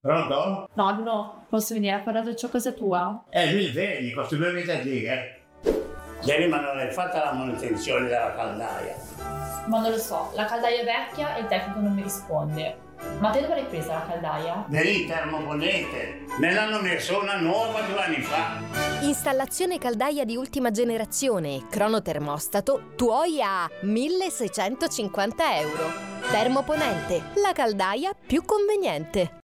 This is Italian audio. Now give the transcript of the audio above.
Pronto? Nonno, posso venire a parlare ciò casa tua? Lui vedi, costa 2 mesi. Ieri ma non hai fatto la manutenzione della caldaia. Ma non lo so, la caldaia è vecchia e il tecnico non mi risponde. Ma te dove l'hai presa la caldaia? Vedi, termoponente. Me l'hanno messo una nuova 2 anni fa. Installazione caldaia di ultima generazione e cronotermostato tuoi a 1.650 euro. Termoponente, la caldaia più conveniente.